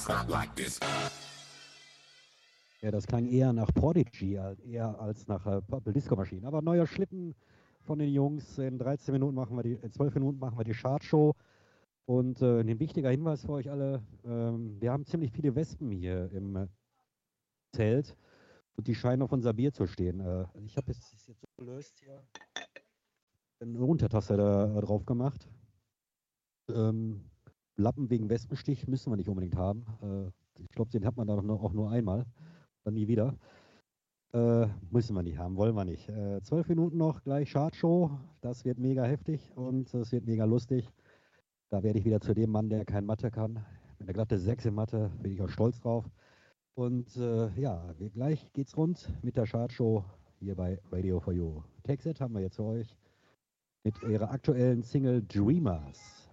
Ja, das klang eher nach Prodigy, eher als nach Purple Disco Machine. Aber neuer Schlitten von den Jungs. In 12 Minuten machen wir die Chartshow. Und ein wichtiger Hinweis für euch alle: Wir haben ziemlich viele Wespen hier im Zelt und die scheinen auf unser Bier zu stehen. Ich habe es jetzt so gelöst hier, eine Untertasse da drauf gemacht. Lappen wegen Wespenstich müssen wir nicht unbedingt haben. Ich glaube, den hat man da auch nur einmal, dann nie wieder. Müssen wir nicht haben, wollen wir nicht. 12 Minuten noch, gleich Chartshow. Das wird mega heftig und es wird mega lustig. Da werde ich wieder zu dem Mann, der kein Mathe kann. Mit einer glatte 6 in Mathe bin ich auch stolz drauf. Und ja, gleich geht's rund mit der Chartshow hier bei Radio for You. Texet haben wir jetzt für euch mit ihrer aktuellen Single Dreamers.